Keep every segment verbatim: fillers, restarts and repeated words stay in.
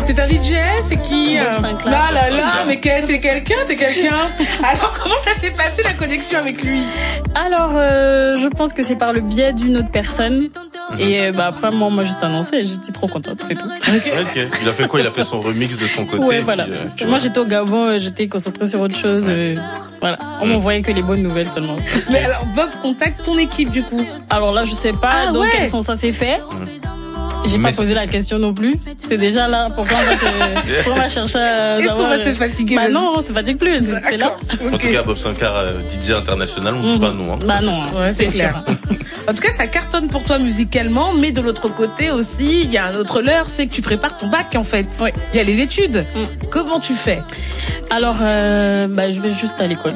C'est un D J, c'est qui? Bob Là, là, là, mais quel, c'est quelqu'un, c'est quelqu'un. Alors, comment ça s'est passé la connexion avec lui? Alors, euh, je pense que c'est par le biais d'une autre personne. Et euh, bah après, moi, moi, juste annoncé, et j'étais trop contente, c'est tout. Okay. ok. Il a fait quoi? Il a fait son remix de son côté. Ouais, voilà. Puis, euh, moi, j'étais au Gabon, j'étais concentrée sur autre chose. Euh, voilà. On mm. m'envoyait que les bonnes nouvelles seulement. Mais alors, Bob contacte ton équipe, du coup. Alors là, je sais pas ah, dans ouais. quel sens ça s'est fait. Mm. J'ai Mais pas posé la question non plus. C'est déjà là. Pourquoi on va, se... Pourquoi on va chercher à Est-ce qu'on va se fatiguer? Bah non, on se fatigue plus. C'est, c'est là. Okay. En tout cas, Bob Sinclair, euh, D J international, on ne dit mmh. pas non. Hein. Bah non, ouais, c'est, c'est clair. En tout cas, ça cartonne pour toi musicalement, mais de l'autre côté aussi, il y a un autre leurre, c'est que tu prépares ton bac en fait. Oui. Il y a les études. Mmh. Comment tu fais? Alors, euh, bah je vais juste à l'école.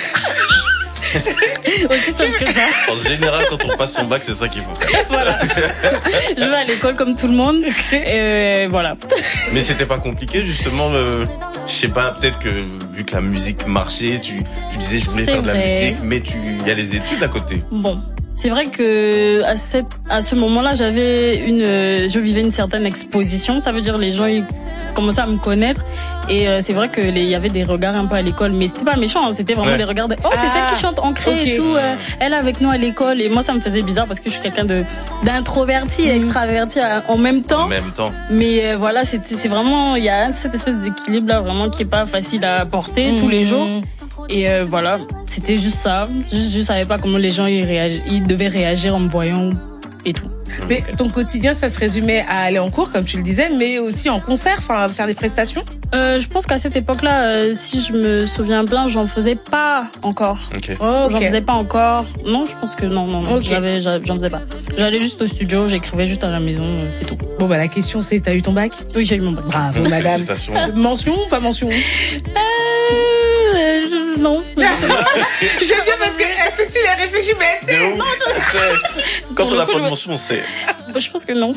Aussi simple que ça. En général, quand on passe son bac, c'est ça qu'il faut faire. Voilà. Je vais à l'école comme tout le monde. Et voilà. Mais c'était pas compliqué, justement. Euh, je sais pas, peut-être que vu que la musique marchait, tu, tu disais je voulais c'est faire de la vrai. musique, mais tu, il y a les études à côté. Bon. C'est vrai que à cette, à ce moment-là, j'avais une, je vivais une certaine exposition. Ça veut dire les gens ils commençaient à me connaître et euh, c'est vrai que les, il y avait des regards un peu à l'école, mais c'était pas méchant. Hein, c'était vraiment ouais. des regards de oh c'est ah, celle qui chante ancré okay. et tout. Euh, elle est avec nous à l'école et moi ça me faisait bizarre parce que je suis quelqu'un de d'introverti et extraverti en même temps. En même temps. Mais euh, voilà, c'est c'est vraiment il y a cette espèce d'équilibre là vraiment qui est pas facile à porter mmh. tous les jours. Et euh, voilà, c'était juste ça. Je, je savais pas comment les gens ils, réagi- ils devaient réagir en me voyant et tout. Mais ton quotidien, ça se résumait à aller en cours, comme tu le disais, mais aussi en concert, enfin faire des prestations. Euh, je pense qu'à cette époque-là, euh, si je me souviens bien, j'en faisais pas encore. Okay. Oh, okay. J'en faisais pas encore. Non, je pense que non, non, non. Okay. J'avais, j'en faisais pas. J'allais juste au studio, j'écrivais juste à la maison, euh, c'est tout. Bon bah la question c'est, t'as eu ton bac? Oui, j'ai eu mon bac. Bravo madame. Euh, mention ou pas mention? Euh, je, non. J'aime bien parce qu'elle fait style, elle réfléchit, mais elle sait. Non, quand on n'a pas de mention, on sait. Je pense que non.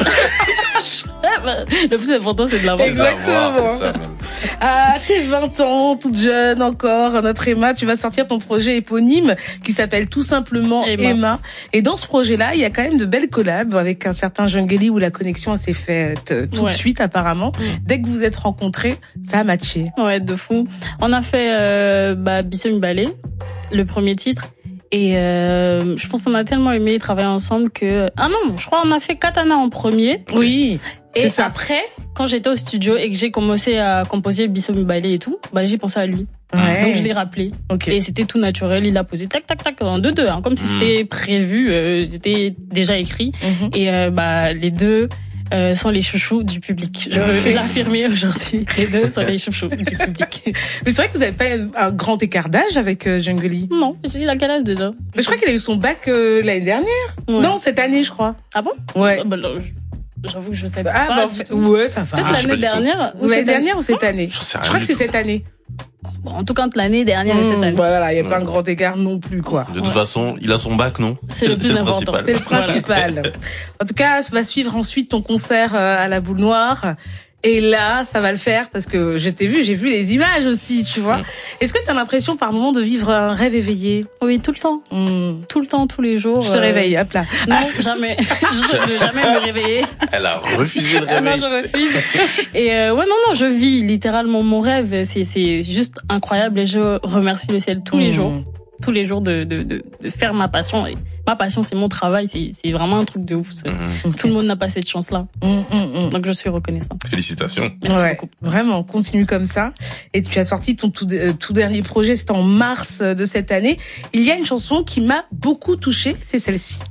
Le plus important, c'est de l'avoir. Exactement. C'est ça, même. À tes vingt ans, toute jeune encore, notre Emma, tu vas sortir ton projet éponyme qui s'appelle tout simplement Emma. Emma. Et dans ce projet-là, il y a quand même de belles collabs avec un certain Jungeli où la connexion s'est faite tout ouais. de suite apparemment. Mmh. Dès que vous êtes rencontrés, ça a matché. Ouais, de fou. On a fait euh, bah, Bissou Ballet, le premier titre. Et euh, je pense qu'on a tellement aimé travailler ensemble que... Ah non, je crois qu'on a fait Katana en premier. Oui. Et après, quand j'étais au studio et que j'ai commencé à composer Bissou Ballet et tout, bah j'ai pensé à lui. Ouais. Donc je l'ai rappelé. Okay. Et c'était tout naturel. Il a posé tac tac tac en deux deux, hein, comme si c'était prévu, euh, c'était déjà écrit. Mm-hmm. Et euh, bah les deux euh, sont les chouchous du public. Je vais l'affirmer aujourd'hui. Les deux sont les chouchous du public. Mais c'est vrai que vous avez pas un grand écart d'âge avec euh, Jungeli. Non, il a quel âge déjà? Mais je crois qu'il a eu son bac euh, l'année dernière. Ouais. Non, cette année, je crois. Ah bon? Ouais. Ah, bah, là, j'avoue que je sais ah, pas. Ah bah, en fait, ouais, ça va. Peut-être ah, l'année dernière. Ou l'année dernière ou cette année? Je, sais je crois que c'est tout. cette année. Bon, en tout cas, entre l'année dernière mmh, et cette année. Voilà, il n'y a ouais. pas un grand écart non plus, quoi. De toute ouais. façon, il a son bac, non? C'est, c'est le plus c'est important. Le c'est le principal. Voilà. En tout cas, ça va suivre ensuite ton concert à la Boule Noire. Et là, ça va le faire parce que je t'ai vu, j'ai vu les images aussi, tu vois. Mmh. Est-ce que tu as l'impression par moment de vivre un rêve éveillé? Oui, tout le temps. Mmh. Tout le temps, tous les jours. Je te euh... réveille, hop là. Non, jamais. Je ne vais jamais me réveiller. Elle a refusé le réveil. Non, je refuse. Et euh, ouais, non, non, je vis littéralement mon rêve. C'est, c'est juste incroyable et je remercie le ciel tous mmh. les jours. Tous les jours de, de, de, de faire ma passion. Et ma passion, c'est mon travail. C'est, c'est vraiment un truc de ouf. Mmh. Tout le monde n'a pas cette chance-là. Mmh, mmh. Donc, je suis reconnaissante. Félicitations. Merci ouais, beaucoup. Vraiment, continue comme ça. Et tu as sorti ton tout, euh, tout dernier projet, c'était en mars de cette année. Il y a une chanson qui m'a beaucoup touchée, c'est celle-ci.